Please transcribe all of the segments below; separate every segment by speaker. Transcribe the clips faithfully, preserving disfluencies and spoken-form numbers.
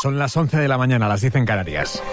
Speaker 1: Son las once de la mañana, las diez en Canarias.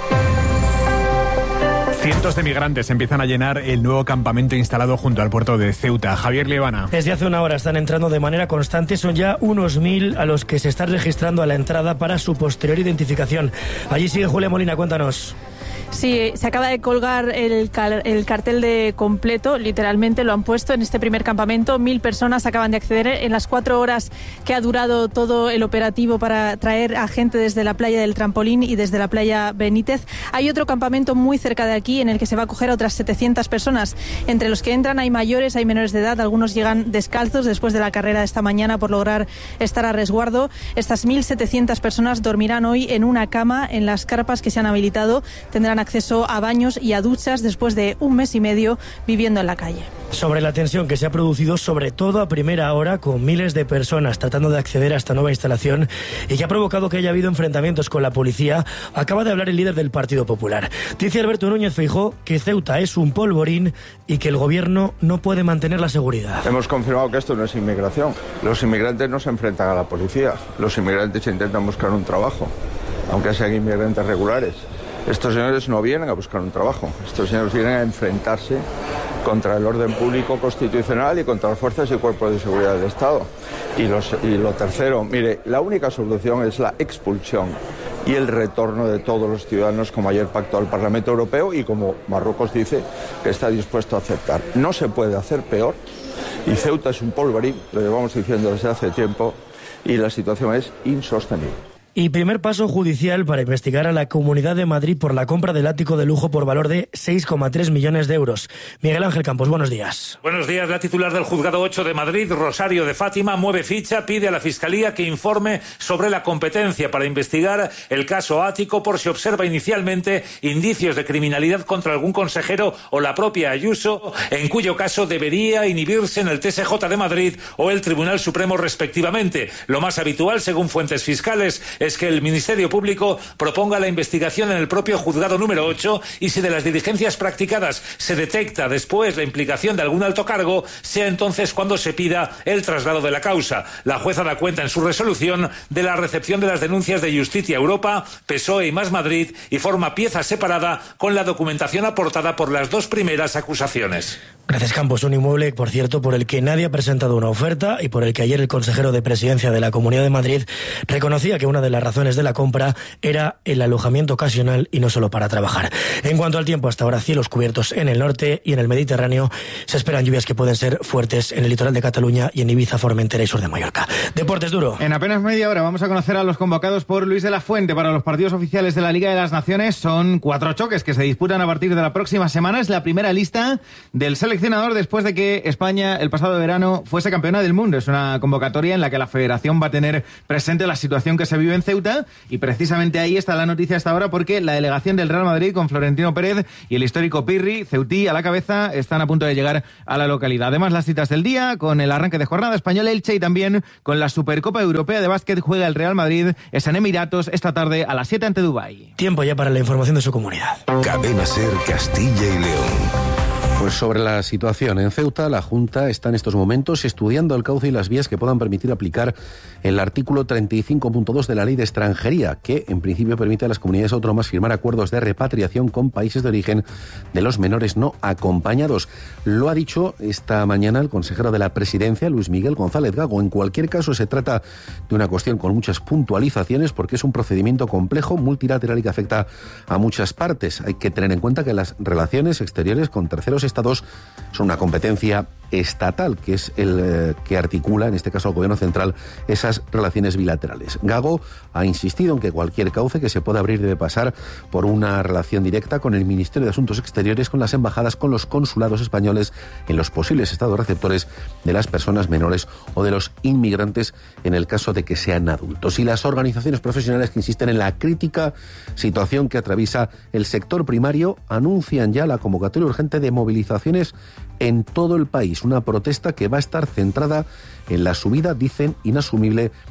Speaker 1: Cientos de migrantes empiezan a llenar el nuevo campamento instalado junto al puerto de Ceuta. Javier Liebana.
Speaker 2: Desde hace una hora están entrando de manera constante. Son ya unos mil a los que se están registrando a la entrada para su posterior identificación. Allí sigue Julia Molina, cuéntanos.
Speaker 3: Sí, se acaba de colgar el, car- el cartel de completo, literalmente lo han puesto en este primer campamento. Mil personas acaban de acceder en las cuatro horas que ha durado todo el operativo para traer a gente desde la playa del Trampolín y desde la playa Benítez. Hay otro campamento muy cerca de aquí en el que se va a acoger a otras setecientas personas. Entre los que entran hay mayores, hay menores de edad, algunos llegan descalzos después de la carrera de esta mañana por lograr estar a resguardo. Estas mil setecientas personas dormirán hoy en una cama en las carpas que se han habilitado. Tendrán acceso a baños y a duchas después de un mes y medio viviendo en la calle.
Speaker 2: Sobre la tensión que se ha producido, sobre todo a primera hora, con miles de personas tratando de acceder a esta nueva instalación y que ha provocado que haya habido enfrentamientos con la policía, acaba de hablar el líder del Partido Popular. Dice Alberto Núñez Feijóo que Ceuta es un polvorín y que el gobierno no puede mantener la seguridad.
Speaker 4: Hemos confirmado que esto no es inmigración. Los inmigrantes no se enfrentan a la policía. Los inmigrantes intentan buscar un trabajo, aunque sean inmigrantes regulares. Estos señores no vienen a buscar un trabajo, estos señores vienen a enfrentarse contra el orden público constitucional y contra las fuerzas y cuerpos de seguridad del Estado. Y, los, y lo tercero, mire, la única solución es la expulsión y el retorno de todos los ciudadanos, como ayer pactó el Parlamento Europeo y como Marruecos dice que está dispuesto a aceptar. No se puede hacer peor y Ceuta es un polvorín, lo llevamos diciendo desde hace tiempo, y la situación es insostenible.
Speaker 2: Y primer paso judicial para investigar a la Comunidad de Madrid por la compra del ático de lujo por valor de seis coma tres millones de euros. Miguel Ángel Campos, buenos días.
Speaker 5: Buenos días. La titular del Juzgado ocho de Madrid, Rosario de Fátima, mueve ficha, pide a la Fiscalía que informe sobre la competencia para investigar el caso ático por si observa inicialmente indicios de criminalidad contra algún consejero o la propia Ayuso, en cuyo caso debería inhibirse en el T S J de Madrid o el Tribunal Supremo respectivamente. Lo más habitual, según fuentes fiscales, es que el Ministerio Público proponga la investigación en el propio juzgado número ocho y si de las diligencias practicadas se detecta después la implicación de algún alto cargo, sea entonces cuando se pida el traslado de la causa. La jueza da cuenta en su resolución de la recepción de las denuncias de Justicia Europa, P S O E y Más Madrid y forma pieza separada con la documentación aportada por las dos primeras acusaciones.
Speaker 2: Gracias, Campos. Un inmueble, por cierto, por el que nadie ha presentado una oferta y por el que ayer el consejero de Presidencia de la Comunidad de Madrid reconocía que una de las razones de la compra era el alojamiento ocasional y no solo para trabajar. En cuanto al tiempo, hasta ahora cielos cubiertos en el norte y en el Mediterráneo. Se esperan lluvias que pueden ser fuertes en el litoral de Cataluña y en Ibiza, Formentera y sur de Mallorca. Deportes Duro.
Speaker 6: En apenas media hora vamos a conocer a los convocados por Luis de la Fuente para los partidos oficiales de la Liga de las Naciones. Son cuatro choques que se disputan a partir de la próxima semana. Es la primera lista del seleccionador después de que España el pasado verano fuese campeona del mundo. Es una convocatoria en la que la Federación va a tener presente la situación que se vive en Ceuta y precisamente ahí está la noticia hasta ahora porque la delegación del Real Madrid con Florentino Pérez y el histórico Pirri, ceutí a la cabeza, están a punto de llegar a la localidad. Además, las citas del día con el arranque de jornada español Elche y también con la Supercopa Europea de Básquet juega el Real Madrid. Es en Emiratos esta tarde a las siete ante Dubái.
Speaker 2: Tiempo ya para la información de su comunidad.
Speaker 7: Cadena SER Castilla y León. Pues sobre la situación en Ceuta, la Junta está en estos momentos estudiando el cauce y las vías que puedan permitir aplicar el artículo treinta y cinco punto dos de la Ley de Extranjería, que en principio permite a las comunidades autónomas firmar acuerdos de repatriación con países de origen de los menores no acompañados. Lo ha dicho esta mañana el consejero de la Presidencia, Luis Miguel González Gago. En cualquier caso, se trata de una cuestión con muchas puntualizaciones porque es un procedimiento complejo, multilateral y que afecta a muchas partes. Hay que tener en cuenta que las relaciones exteriores con terceros estados son una competencia estatal, que es el eh, que articula, en este caso el Gobierno Central, esas relaciones bilaterales. Gago ha insistido en que cualquier cauce que se pueda abrir debe pasar por una relación directa con el Ministerio de Asuntos Exteriores, con las embajadas, con los consulados españoles en los posibles estados receptores de las personas menores o de los inmigrantes en el caso de que sean adultos. Y las organizaciones profesionales que insisten en la crítica situación que atraviesa el sector primario anuncian ya la convocatoria urgente de movilizaciones en todo el país. Una protesta que va a estar centrada en la subida, dicen, inasumible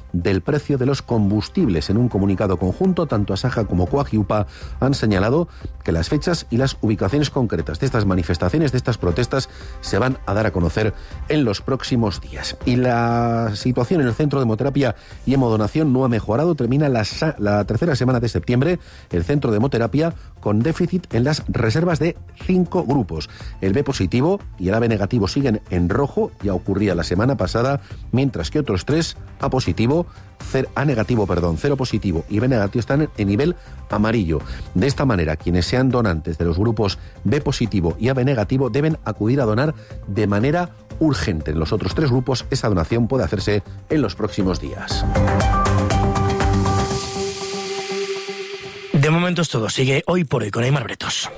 Speaker 7: del precio de los combustibles. En un comunicado conjunto, tanto Asaja como Coag y U P A han señalado que las fechas y las ubicaciones concretas de estas manifestaciones, de estas protestas, se van a dar a conocer en los próximos días. Y la situación en el centro de hemoterapia y hemodonación no ha mejorado. Termina la, la tercera semana de septiembre el centro de hemoterapia con déficit en las reservas de cinco grupos. El B positivo y el A B negativo siguen en rojo, ya ocurría la semana pasada, mientras que otros tres, A positivo, A negativo, perdón, cero positivo y B negativo están en nivel amarillo. De esta manera, quienes sean donantes de los grupos B positivo y A B negativo deben acudir a donar de manera urgente. En los otros tres grupos, esa donación puede hacerse en los próximos días.
Speaker 2: De momento es todo. Sigue Hoy por Hoy con Aimar Bretos.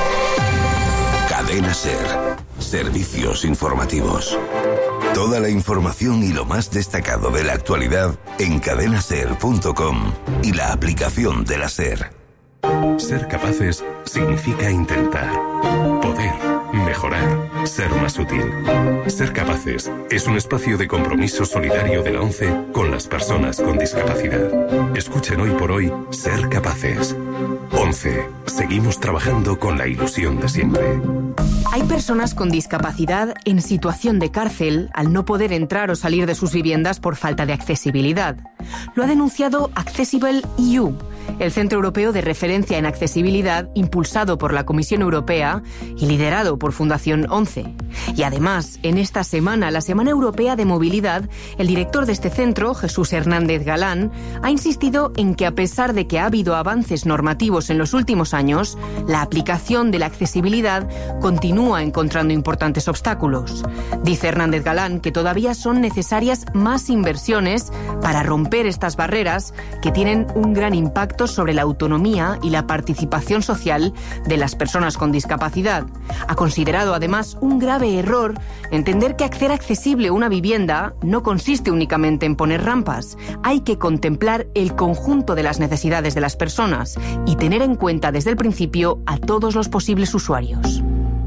Speaker 8: Cadena SER. Servicios informativos. Toda la información y lo más destacado de la actualidad en cadena ser punto com y la aplicación de la SER.
Speaker 9: Ser capaces significa intentar, poder, mejorar, ser más útil. Ser capaces es un espacio de compromiso solidario de la ONCE con las personas con discapacidad. Escuchen Hoy por Hoy Ser Capaces. ONCE. Seguimos trabajando con la ilusión de siempre.
Speaker 10: Hay personas con discapacidad en situación de cárcel al no poder entrar o salir de sus viviendas por falta de accesibilidad. Lo ha denunciado Accessible E U, el Centro Europeo de Referencia en Accesibilidad impulsado por la Comisión Europea y liderado por Fundación ONCE. Y además, en esta semana, la Semana Europea de Movilidad, el director de este centro, Jesús Hernández Galán, ha insistido en que a pesar de que ha habido avances normativos en los últimos años, la aplicación de la accesibilidad continúa encontrando importantes obstáculos. Dice Hernández Galán que todavía son necesarias más inversiones para romper estas barreras que tienen un gran impacto sobre la autonomía y la participación social de las personas con discapacidad. Ha considerado además un grave error entender que hacer accesible una vivienda no consiste únicamente en poner rampas. Hay que contemplar el conjunto de las necesidades de las personas y tener en cuenta desde el principio a todos los posibles usuarios.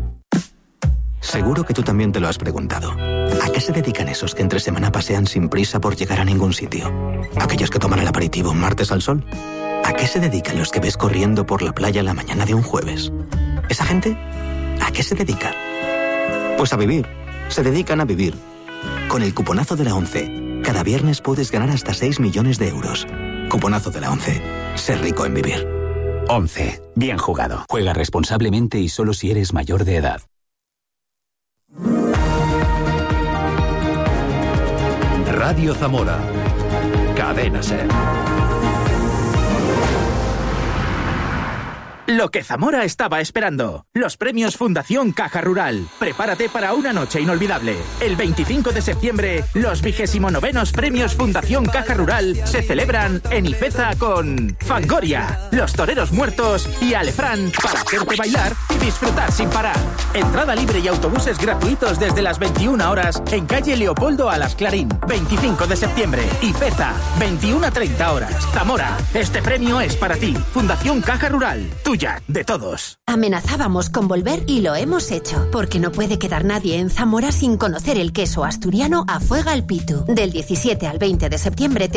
Speaker 11: Seguro que tú también te lo has preguntado. ¿A qué se dedican esos que entre semana pasean sin prisa por llegar a ningún sitio? ¿Aquellos que toman el aperitivo un martes al sol? ¿A qué se dedican los que ves corriendo por la playa la mañana de un jueves? ¿Esa gente? ¿A qué se dedica? Pues a vivir. Se dedican a vivir. Con el cuponazo de la ONCE, cada viernes puedes ganar hasta seis millones de euros. Cuponazo de la ONCE. Ser rico en vivir.
Speaker 12: ONCE. Bien jugado. Juega responsablemente y solo si eres mayor de edad.
Speaker 13: Radio Zamora. Cadena SER.
Speaker 14: Lo que Zamora estaba esperando. Los premios Fundación Caja Rural. Prepárate para una noche inolvidable. El veinticinco de septiembre, los vigésimo novenos premios Fundación Caja Rural se celebran en Ifeza con Fangoria, Los Toreros Muertos y Alefrán para hacerte bailar y disfrutar sin parar. Entrada libre y autobuses gratuitos desde las veintiuna horas en calle Leopoldo Alas Clarín. veinticinco de septiembre, Ifeza, veintiuna a treinta horas. Zamora, este premio es para ti. Fundación Caja Rural, tuya, de todos.
Speaker 15: Amenazábamos con volver y lo hemos hecho, porque no puede quedar nadie en Zamora sin conocer el queso asturiano Afuega el Pitu. Del diecisiete al veinte de septiembre te